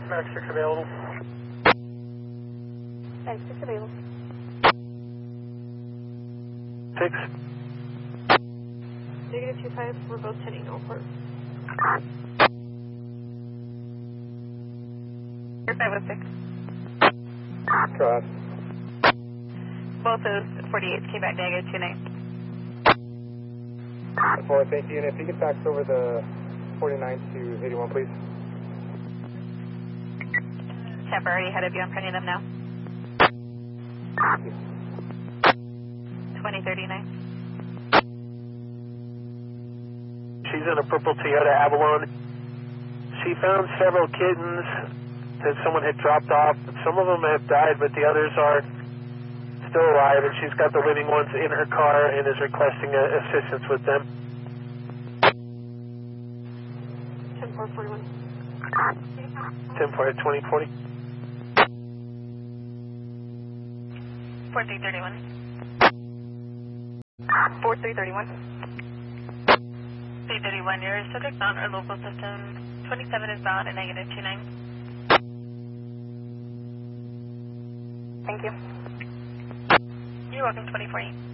Max 6 available. Max 6 available. 6. -25, we're both heading northward. You're 506. Cross. Both those 48s came back -29. 4, thank you. And if you could fax over the 49 to 81, please. Tampa already ahead of you. I'm printing them now. 2039. She's in a purple Toyota Avalon. She found several kittens that someone had dropped off. Some of them have died, but the others are still alive, and she's got the living ones in her car and is requesting assistance with them. 10-441. 10-4 at 2040. 4331. 4331. 331, your subject bound or local system. 27 is bound at -29. Thank you. You're welcome, 2040.